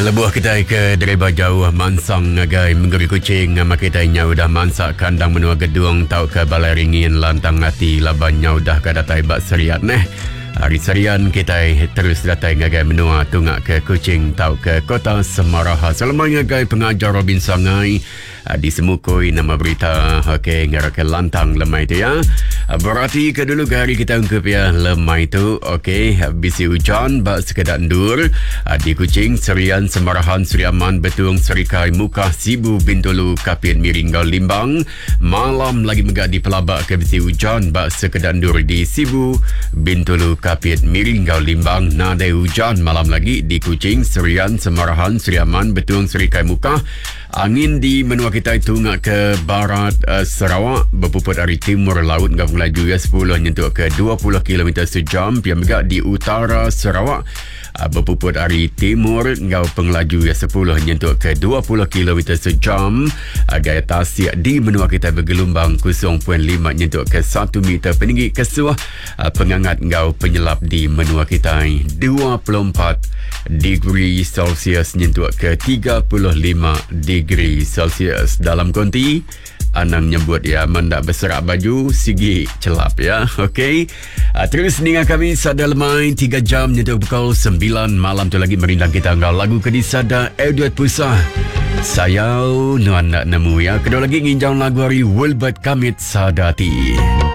Lebuh kita ke dereba jauh mansang ngagai menggeri kucing makitai nyau dah mansak kandang menua gedung tau ke balai ringin lantang hati laban nyau dah ke datai bak seriat neh. Hari serian kita terus datai ngagai menua tungak ke kucing tau ke kota Semaraha. Selamat ngagai pengajar Robin Sangai di Semukui nama berita okey ngara ke lantang lemai tu ya. Berarti ke dulu hari kita ungkap ya lemai tu okey bisi hujan bak sekedar ndur di kucing serian Semarahan Suriaman Betung Serikai Muka Sibu Bintulu Kapit Miringgau Limbang malam lagi megak di pelabak ke bisi hujan bak sekedar ndur di Sibu Bintulu Kapit Miringgau Limbang nadai hujan malam lagi di kucing serian Semarahan Suriaman Betung Serikai Muka. Angin di menua kita tungak ke barat Sarawak berpuput dari timur laut ngau melaju ya 10 nyentuh ke 20 km sejam pia megak di utara Sarawak berpuput dari timur ngau pengelaju ya 10 nyentuh ke 20 km sejam. Gaya tasik di menua kita bergelombang 0.5 nyentuh ke 1 meter peninggi kesuah. Pengangat ngau penyelap di menua kita 24 degree Celsius nyentuh ke 35 degree Celsius. Dalam konti Anang nyebut ya mendak berserak baju sigi celap ya. Okey. Terus dengan kami Sada Lemai 3 jam nyentuh pukul 9 malam tu lagi merindang kita ngau lagu ke di Sada Edward Pusah. Saya nuan nak nemu ya. Kedua lagi nginjau lagu hari Wilbert Kamit Sadati.